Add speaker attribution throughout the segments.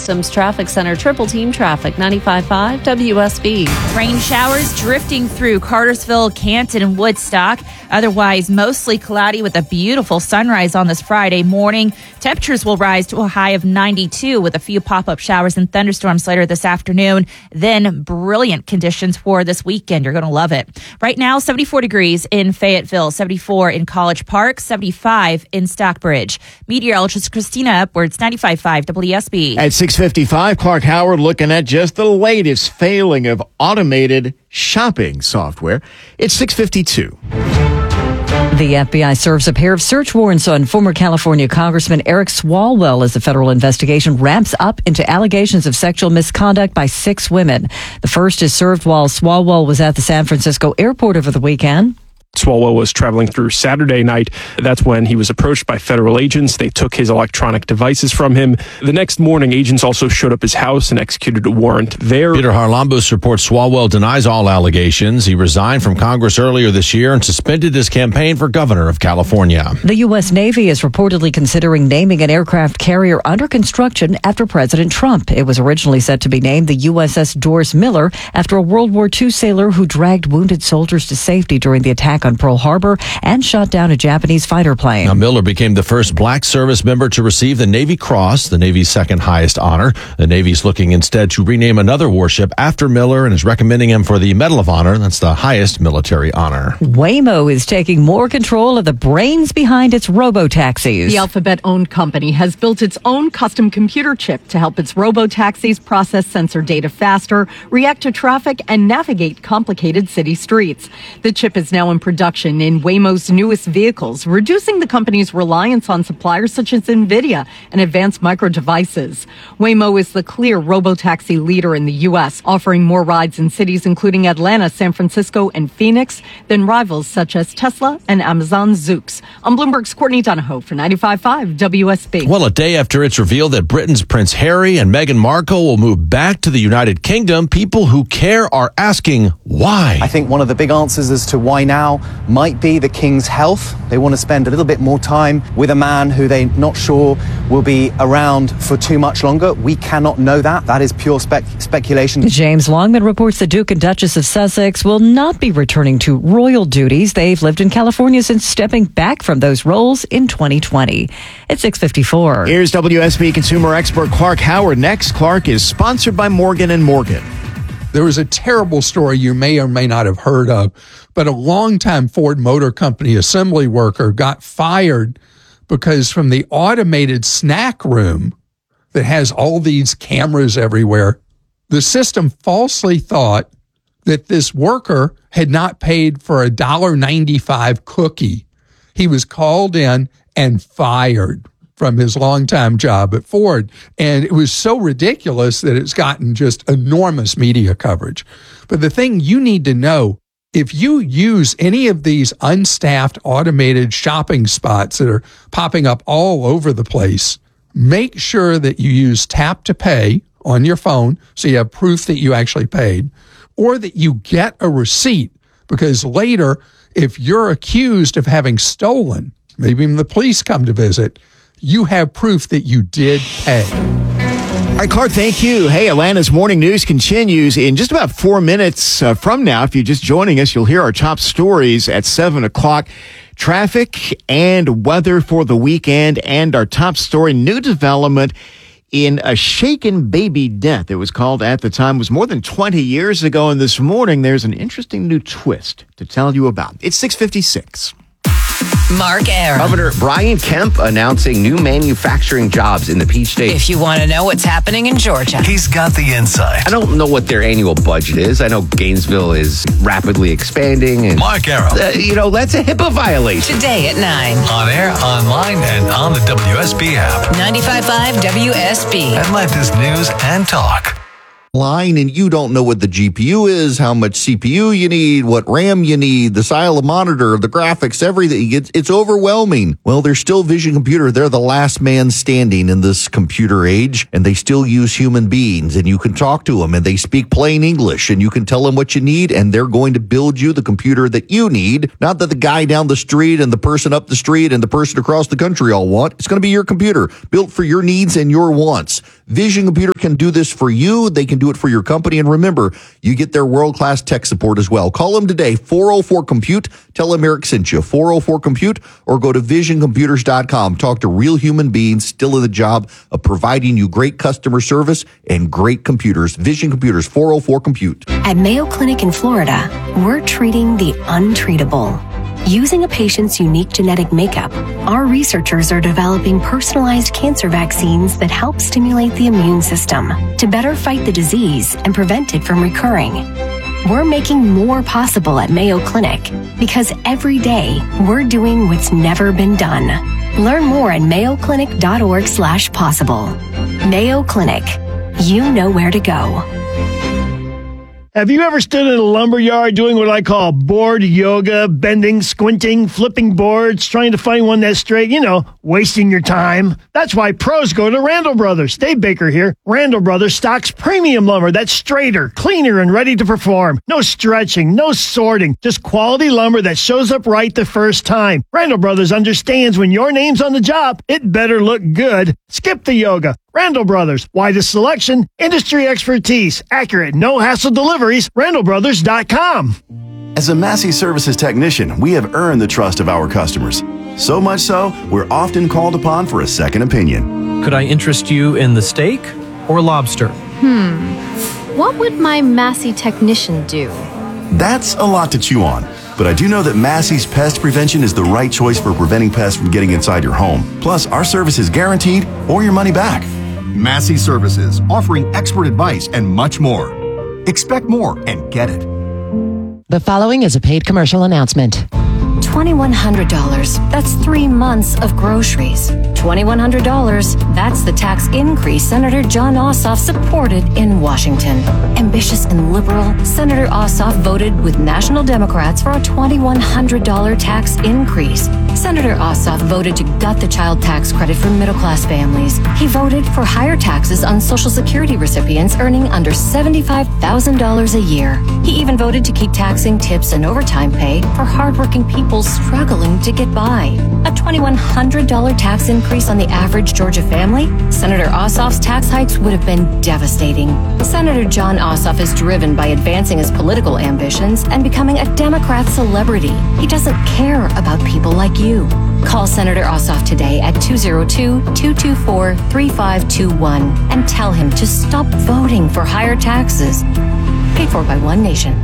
Speaker 1: Systems Traffic Center, Triple Team Traffic, 95.5 WSB.
Speaker 2: Rain showers drifting through Cartersville, Canton, and Woodstock. Otherwise, mostly cloudy with a beautiful sunrise on this Friday morning. Temperatures will rise to a high of 92 with a few pop-up showers and thunderstorms later this afternoon. Then brilliant conditions for this weekend. You're going to love it. Right now, 74 degrees in Fayetteville, 74 in College Park, 75 in Stockbridge. Meteorologist Christina Upwards, 95.5 WSB.
Speaker 3: At 6:55, Clark Howard looking at just the latest failing of automated shopping software. It's 6:52.
Speaker 4: The FBI serves a pair of search warrants on former California Congressman Eric Swalwell as the federal investigation ramps up into allegations of sexual misconduct by 6 women. The first is served while Swalwell was at the San Francisco airport over the weekend.
Speaker 5: Swalwell was traveling through Saturday night. That's when he was approached by federal agents. They took his electronic devices from him. The next morning, agents also showed up his house and executed a warrant there.
Speaker 6: Peter Harlambous reports Swalwell denies all allegations. He resigned from Congress earlier this year and suspended his campaign for governor of California.
Speaker 4: The U.S. Navy is reportedly considering naming an aircraft carrier under construction after President Trump. It was originally set to be named the USS Doris Miller after a World War II sailor who dragged wounded soldiers to safety during the attack on Pearl Harbor and shot down a Japanese fighter plane.
Speaker 6: Now, Miller became the first black service member to receive the Navy Cross, the Navy's second highest honor. The Navy's looking instead to rename another warship after Miller and is recommending him for the Medal of Honor. That's the highest military honor.
Speaker 4: Waymo is taking more control of the brains behind its robo-taxis.
Speaker 7: The Alphabet-owned company has built its own custom computer chip to help its robo-taxis process sensor data faster, react to traffic, and navigate complicated city streets. The chip is now in production in Waymo's newest vehicles, reducing the company's reliance on suppliers such as NVIDIA and Advanced Micro Devices. Waymo is the clear robo-taxi leader in the U.S., offering more rides in cities including Atlanta, San Francisco, and Phoenix than rivals such as Tesla and Amazon Zoox. I'm Bloomberg's Courtney Donahoe for 95.5 WSB.
Speaker 6: Well, a day after it's revealed that Britain's Prince Harry and Meghan Markle will move back to the United Kingdom, people who care are asking why.
Speaker 8: I think one of the big answers as to why now might be the King's health. They want to spend a little bit more time with a man who they're not sure will be around for too much longer. We cannot know that. That is pure speculation.
Speaker 4: James Longman reports the Duke and Duchess of Sussex will not be returning to royal duties. They've lived in California since stepping back from those roles in 2020. It's 6:54.
Speaker 3: Here's WSB consumer expert Clark Howard. Next, Clark is sponsored by Morgan & Morgan.
Speaker 9: There was a terrible story you may or may not have heard of, but a longtime Ford Motor Company assembly worker got fired because from the automated snack room that has all these cameras everywhere, the system falsely thought that this worker had not paid for a $1.95 cookie. He was called in and fired from his longtime job at Ford. And it was so ridiculous that it's gotten just enormous media coverage. But the thing you need to know, if you use any of these unstaffed automated shopping spots that are popping up all over the place, make sure that you use Tap to Pay on your phone so you have proof that you actually paid, or that you get a receipt, because later, if you're accused of having stolen, maybe even the police come to visit, you have proof that you did pay.
Speaker 3: All right, Clark, thank you. Hey, Atlanta's Morning News continues in just about 4 minutes from now. If you're just joining us, you'll hear our top stories at 7 o'clock. Traffic and weather for the weekend, and our top story, new development in a shaken baby death. It was called at the time, was more than 20 years ago. And this morning, there's an interesting new twist to tell you about. It's 6:56.
Speaker 10: Mark Arum.
Speaker 11: Governor Brian Kemp announcing new manufacturing jobs in the Peach State.
Speaker 10: If you want to know what's happening in Georgia,
Speaker 12: he's got the insight.
Speaker 11: I don't know what their annual budget is. I know Gainesville is rapidly expanding. And,
Speaker 12: Mark Arum.
Speaker 11: That's a HIPAA violation.
Speaker 10: Today at 9.
Speaker 12: On air, online, and on the WSB app.
Speaker 10: 95.5 WSB.
Speaker 12: Atlanta's News and Talk.
Speaker 13: line and you don't know what the GPU is, how much CPU you need, what RAM you need, the style of monitor, the graphics, everything. It's overwhelming. Well, there's still Vision Computer. They're the last man standing in this computer age, and they still use human beings, and you can talk to them, and they speak plain English, and you can tell them what you need, and they're going to build you the computer that you need. Not that the guy down the street and the person up the street and the person across the country all want. It's going to be your computer, built for your needs and your wants. Vision Computer can do this for you. They can do it for your company. And remember, you get their world-class tech support as well. Call them today, 404-COMPUTE. Tell them Eric sent you, 404-COMPUTE, or go to visioncomputers.com. Talk to real human beings still in the job of providing you great customer service and great computers. Vision Computers, 404-COMPUTE.
Speaker 14: At Mayo Clinic in Florida, we're treating the untreatable. Using a patient's unique genetic makeup, our researchers are developing personalized cancer vaccines that help stimulate the immune system to better fight the disease and prevent it from recurring. We're making more possible at Mayo Clinic because every day we're doing what's never been done. Learn more at mayoclinic.org/possible. Mayo Clinic. You know where to go.
Speaker 15: Have you ever stood in a lumber yard doing what I call board yoga, bending, squinting, flipping boards, trying to find one that's straight, wasting your time? That's why pros go to Randall Brothers. Dave Baker here. Randall Brothers stocks premium lumber that's straighter, cleaner, and ready to perform. No stretching, no sorting, just quality lumber that shows up right the first time. Randall Brothers understands when your name's on the job, it better look good. Skip the yoga. Randall Brothers. Widest selection, industry expertise, accurate, no-hassle deliveries. RandallBrothers.com.
Speaker 16: As a Massey Services technician, we have earned the trust of our customers. So much so, we're often called upon for a second opinion.
Speaker 17: Could I interest you in the steak or lobster?
Speaker 18: What would my Massey technician do?
Speaker 16: That's a lot to chew on. But I do know that Massey's Pest Prevention is the right choice for preventing pests from getting inside your home. Plus, our service is guaranteed or your money back.
Speaker 19: Massey Services, offering expert advice and much more. Expect more and get it.
Speaker 20: The following is a paid commercial announcement.
Speaker 14: $2,100. That's 3 months of groceries. $2,100. That's the tax increase Senator Jon Ossoff supported in Washington. Ambitious and liberal, Senator Ossoff voted with national Democrats for a $2,100 tax increase. Senator Ossoff voted to gut the child tax credit for middle-class families. He voted for higher taxes on Social Security recipients earning under $75,000 a year. He even voted to keep taxing tips and overtime pay for hardworking people struggling to get by. A $2,100 tax increase on the average Georgia family? Senator Ossoff's tax hikes would have been devastating. Senator Jon Ossoff is driven by advancing his political ambitions and becoming a Democrat celebrity. He doesn't care about people like you. Call Senator Ossoff today at 202-224-3521 and tell him to stop voting for higher taxes. Paid for by One Nation.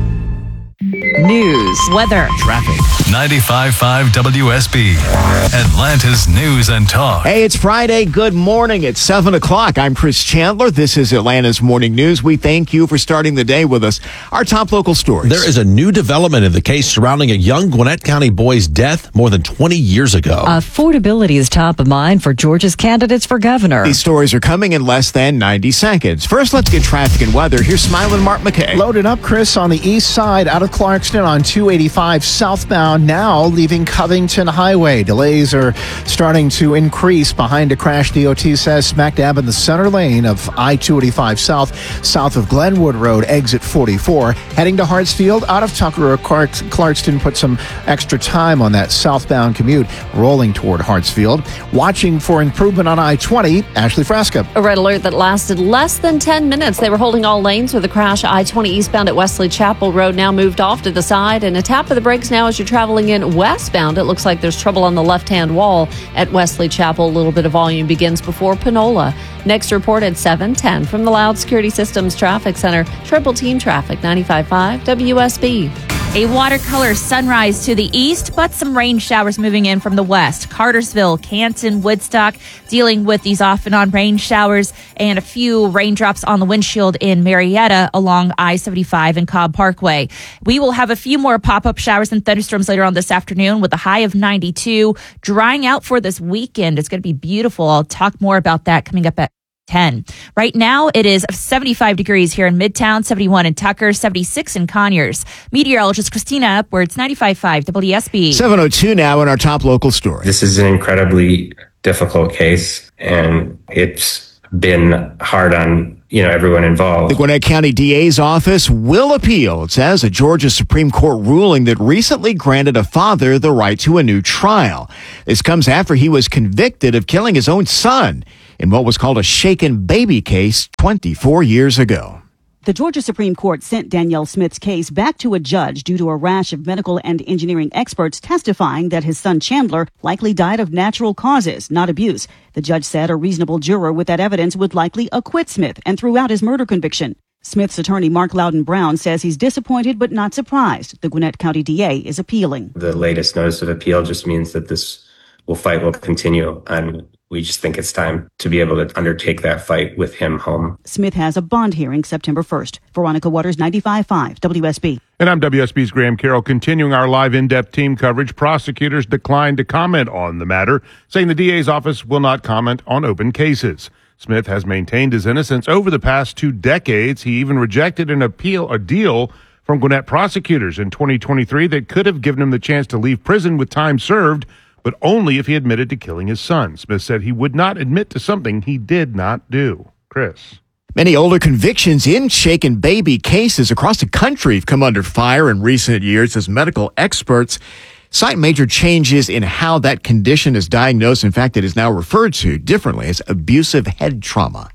Speaker 4: News,
Speaker 2: weather,
Speaker 6: traffic.
Speaker 12: 95.5 WSB, Atlanta's News and Talk.
Speaker 3: Hey, it's Friday. Good morning. It's 7 o'clock. I'm Chris Chandler. This is Atlanta's Morning News. We thank you for starting the day with us. Our top local stories.
Speaker 6: There is a new development in the case surrounding a young Gwinnett County boy's death more than 20 years ago.
Speaker 4: Affordability is top of mind for Georgia's candidates for governor.
Speaker 3: These stories are coming in less than 90 seconds. First, let's get traffic and weather. Here's Smiling Mark McKay.
Speaker 21: Loaded up, Chris, on the east side out of Clarkston on 285 southbound, now leaving Covington Highway. Delays are starting to increase behind a crash, DOT says, smack dab in the center lane of I-285 south of Glenwood Road, exit 44. Heading to Hartsfield out of Tucker or Clarkston, put some extra time on that southbound commute, rolling toward Hartsfield. Watching for improvement on I-20, Ashley Frasca.
Speaker 1: A red alert that lasted less than 10 minutes. They were holding all lanes with a crash. I-20 eastbound at Wesley Chapel Road now moved off to the side, and a tap of the brakes now as you're traveling in westbound. It looks like there's trouble on the left-hand wall at Wesley Chapel. A little bit of volume begins before Panola. Next report at 7:10 from the Loud Security Systems Traffic Center. Triple Team Traffic, 95.5 WSB.
Speaker 2: A watercolor sunrise to the east, but some rain showers moving in from the west. Cartersville, Canton, Woodstock dealing with these off and on rain showers and a few raindrops on the windshield in Marietta along I-75 and Cobb Parkway. We will have a few more pop-up showers and thunderstorms later on this afternoon with a high of 92. Drying out for this weekend. It's going to be beautiful. I'll talk more about that coming up at 10. Right now, it is 75 degrees here in Midtown, 71 in Tucker, 76 in Conyers. Meteorologist Christina Upwards, 95.5 WSB.
Speaker 3: 7:02 now in our top local story.
Speaker 5: This is an incredibly difficult case, and it's been hard on everyone involved.
Speaker 3: The Gwinnett County DA's office will appeal, it says, a Georgia Supreme Court ruling that recently granted a father the right to a new trial. This comes after he was convicted of killing his own son in what was called a shaken baby case 24 years ago.
Speaker 22: The Georgia Supreme Court sent Danielle Smith's case back to a judge due to a rash of medical and engineering experts testifying that his son Chandler likely died of natural causes, not abuse. The judge said a reasonable juror with that evidence would likely acquit Smith and threw out his murder conviction. Smith's attorney, Mark Loudon Brown, says he's disappointed but not surprised. The Gwinnett County DA is appealing.
Speaker 5: The latest notice of appeal just means that this fight will continue, and we just think it's time to be able to undertake that fight with him home.
Speaker 22: Smith has a bond hearing September 1st. Veronica Waters, 95.5 WSB.
Speaker 23: And I'm WSB's Graham Carroll. Continuing our live in-depth team coverage, prosecutors declined to comment on the matter, saying the DA's office will not comment on open cases. Smith has maintained his innocence over the past 2 decades. He even rejected a deal from Gwinnett prosecutors in 2023 that could have given him the chance to leave prison with time served, but only if he admitted to killing his son. Smith said he would not admit to something he did not do. Chris.
Speaker 3: Many older convictions in shaken baby cases across the country have come under fire in recent years as medical experts cite major changes in how that condition is diagnosed. In fact, it is now referred to differently as abusive head trauma.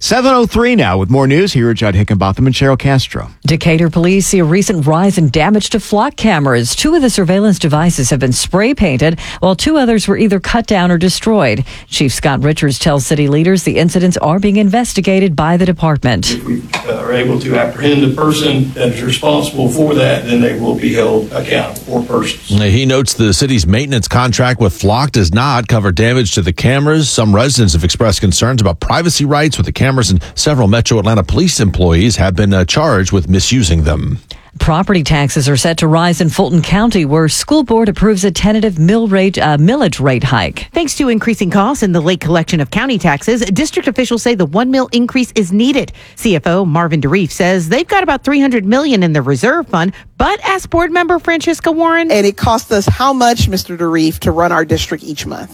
Speaker 3: 7:03 now with more news. Here are Judd Hickenbotham and Cheryl Castro.
Speaker 4: Decatur police see a recent rise in damage to flock cameras. 2 of the surveillance devices have been spray painted, while 2 others were either cut down or destroyed. Chief Scott Richards tells city leaders the incidents are being investigated by the department.
Speaker 24: If we are able to apprehend the person that is responsible for that, then they will be held accountable for persons.
Speaker 6: He notes the city's maintenance contract with Flock does not cover damage to the cameras. Some residents have expressed concerns about privacy rights with the cameras, and several Metro Atlanta police employees have been charged with misusing them.
Speaker 4: Property taxes are set to rise in Fulton County, where school board approves a tentative millage rate hike.
Speaker 25: Thanks to increasing costs and the late collection of county taxes, district officials say the 1 mil increase is needed. CFO Marvin DeReef says they've got about $300 million in the reserve fund, but asked board member Francisca Warren.
Speaker 26: And it costs us how much, Mr. DeReef, to run our district each month?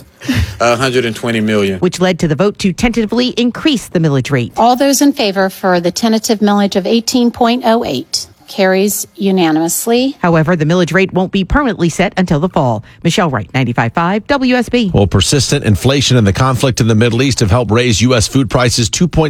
Speaker 25: $120 million. Which led to the vote to tentatively increase the millage rate.
Speaker 27: All those in favor for the tentative millage of 18.08. Carries unanimously.
Speaker 25: However, the millage rate won't be permanently set until the fall. Michelle Wright, 95.5 WSB.
Speaker 6: Well, persistent inflation and the conflict in the Middle East have helped raise U.S. food prices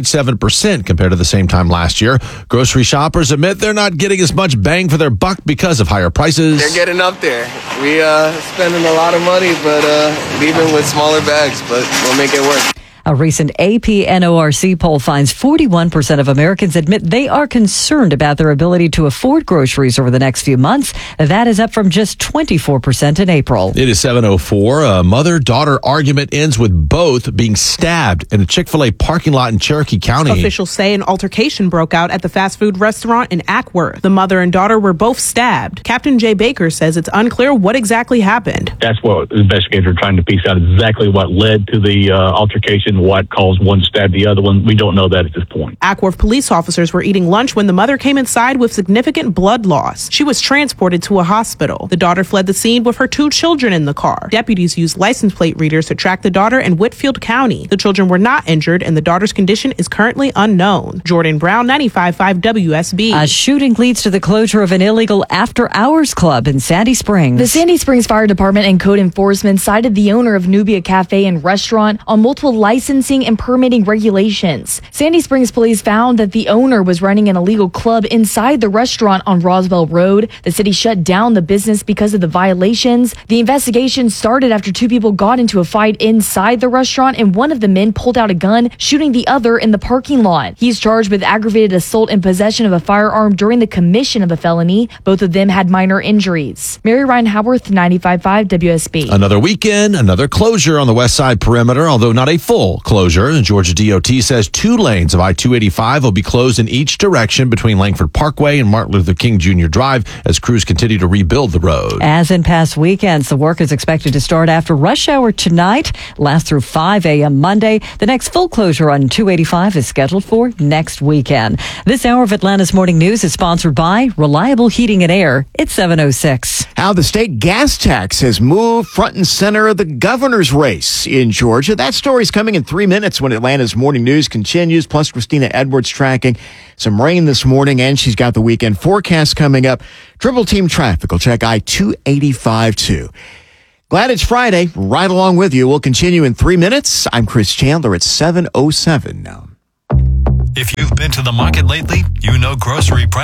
Speaker 6: 2.7% compared to the same time last year. Grocery shoppers admit they're not getting as much bang for their buck because of higher prices.
Speaker 28: They're getting up there. We spending a lot of money, but leaving with smaller bags, but we'll make it work.
Speaker 4: A recent AP NORC poll finds 41% of Americans admit they are concerned about their ability to afford groceries over the next few months. That is up from just 24% in April.
Speaker 6: It is 7:04. A mother-daughter argument ends with both being stabbed in a Chick-fil-A parking lot in Cherokee County.
Speaker 29: Officials say an altercation broke out at the fast food restaurant in Ackworth. The mother and daughter were both stabbed. Captain Jay Baker says it's unclear what exactly happened.
Speaker 30: That's what investigators are trying to piece out, exactly what led to the altercation. What caused one to stab the other one. We don't know that at this point.
Speaker 29: Ackworth police officers were eating lunch when the mother came inside with significant blood loss. She was transported to a hospital. The daughter fled the scene with her 2 children in the car. Deputies used license plate readers to track the daughter in Whitfield County. The children were not injured, and the daughter's condition is currently unknown. Jordan Brown, 95.5 WSB.
Speaker 4: A shooting leads to the closure of an illegal after-hours club in Sandy Springs.
Speaker 31: The Sandy Springs Fire Department and code enforcement cited the owner of Nubia Cafe and Restaurant on multiple licensing and permitting regulations. Sandy Springs police found that the owner was running an illegal club inside the restaurant on Roswell Road. The city shut down the business because of the violations. The investigation started after 2 people got into a fight inside the restaurant, and one of the men pulled out a gun, shooting the other in the parking lot. He's charged with aggravated assault and possession of a firearm during the commission of a felony. Both of them had minor injuries. Mary Ryan Howarth, 95.5 WSB.
Speaker 6: Another weekend, another closure on the west side perimeter, although not a full full closure. The Georgia DOT says 2 lanes of I-285 will be closed in each direction between Langford Parkway and Martin Luther King Jr. Drive as crews continue to rebuild the road.
Speaker 4: As in past weekends, the work is expected to start after rush hour tonight, last through 5 a.m. Monday. The next full closure on 285 is scheduled for next weekend. This hour of Atlanta's Morning News is sponsored by Reliable Heating and Air. It's 7:06.
Speaker 3: How the state gas tax has moved front and center of the governor's race in Georgia. That story's coming in 3 minutes when Atlanta's Morning News continues. Plus, Christina Edwards tracking some rain this morning, and she's got the weekend forecast coming up. Triple Team Traffic will check I-285 too. Glad it's Friday. Right along with you. We'll continue in 3 minutes. I'm Chris Chandler at 7:07 now.
Speaker 12: If you've been to the market lately, you know grocery prices